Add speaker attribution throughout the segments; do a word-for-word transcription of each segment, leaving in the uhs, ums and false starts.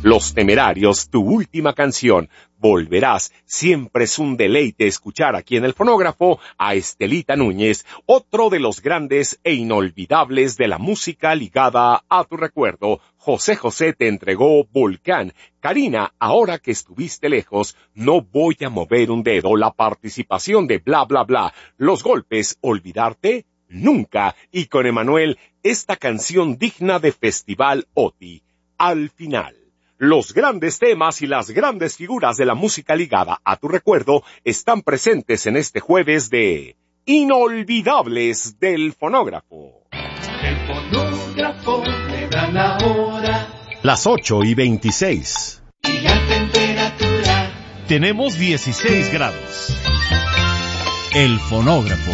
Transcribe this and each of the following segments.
Speaker 1: Los Temerarios, tu última canción. Volverás, siempre es un deleite escuchar aquí en el fonógrafo a Estelita Núñez, otro de los grandes e inolvidables de la música ligada a tu recuerdo. José José te entregó Volcán. Karina, ahora que estuviste lejos, no voy a mover un dedo. La participación de Bla Bla Bla. Los Golpes, Olvidarte, Nunca. Y con Emanuel, esta canción digna de Festival OTI. Al final. Los grandes temas y las grandes figuras de la música ligada a tu recuerdo están presentes en este jueves de Inolvidables del Fonógrafo.
Speaker 2: El fonógrafo le da la hora.
Speaker 3: Las ocho y veintiséis.
Speaker 2: Y la temperatura.
Speaker 3: Tenemos dieciséis grados. El fonógrafo.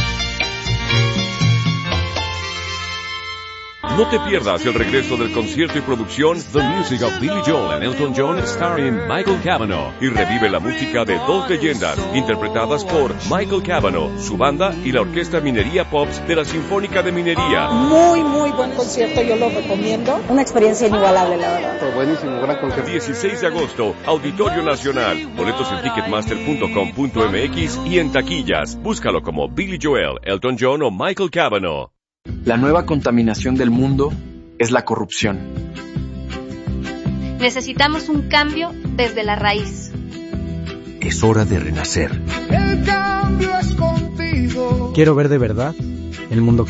Speaker 4: No te pierdas el regreso del concierto y producción The Music of Billy Joel and Elton John starring Michael Cavanaugh y revive la música de dos leyendas interpretadas por Michael Cavanaugh, su banda y la Orquesta Minería Pops de la Sinfónica de Minería.
Speaker 5: Muy, muy buen concierto, yo lo recomiendo. Una experiencia inigualable, la verdad.
Speaker 6: Fue buenísimo, gran concierto.
Speaker 4: dieciséis de agosto, Auditorio Nacional. Boletos en ticketmaster punto com punto m x y en taquillas. Búscalo como Billy Joel, Elton John o Michael Cavanaugh.
Speaker 7: La nueva contaminación del mundo es la corrupción.
Speaker 8: Necesitamos un cambio desde la raíz.
Speaker 9: Es hora de renacer.
Speaker 10: El cambio es contigo.
Speaker 11: Quiero ver de verdad el mundo